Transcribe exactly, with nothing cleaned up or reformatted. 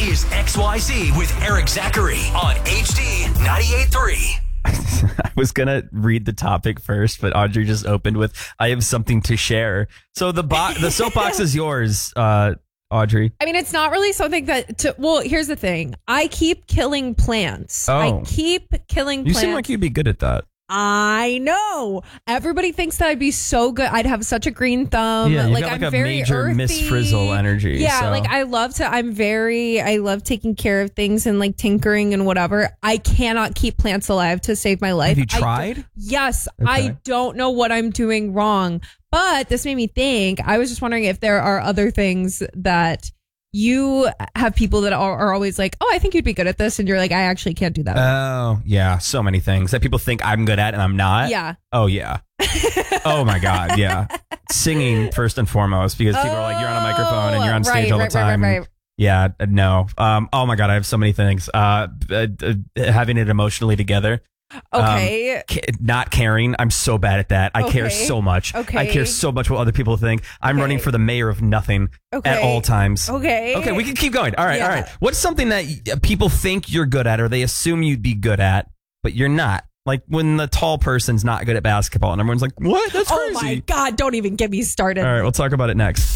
is X Y Z with Eric Zachary on H D ninety-eight point three. I was going to read the topic first, but Audrey just opened with, I have something to share. So the bo- the soapbox is yours, uh, Audrey. I mean, it's not really something that, to, well, here's the thing. I keep killing plants. Oh. I keep killing You plants. seem like you'd be good at that. I know. Everybody thinks that I'd be so good. I'd have such a green thumb. Yeah, you've like got like I'm a very major earthy. Miss Frizzle energy. Yeah, so. like I love to. I'm very. I love taking care of things and like tinkering and whatever. I cannot keep plants alive to save my life. Have you I tried? d- yes, Okay. I don't know what I'm doing wrong, but this made me think. I was just wondering if there are other things that you have people that are, are always like, oh, I think you'd be good at this. And you're like, I actually can't do that. Oh, yeah. So many things that people think I'm good at and I'm not. Yeah. Oh, yeah. Oh, my God. Yeah. Singing first and foremost, because people are like, you're on a microphone and you're on stage right, all the right, right, time. right, right. Yeah. No. Um. Oh, my God. I have so many things. Uh, uh, uh, having it emotionally together. Okay. Um, ca- not caring. I'm so bad at that. I care Okay. so much. Okay. I care so much what other people think. I'm Okay. running for the mayor of nothing Okay. at all times. Okay. Okay, we can keep going. All right, Yeah. all right. What's something that y- people think you're good at or they assume you'd be good at, but you're not? Like when the tall person's not good at basketball and everyone's like, what? That's Oh crazy. my God, don't even get me started. All right, we'll talk about it next.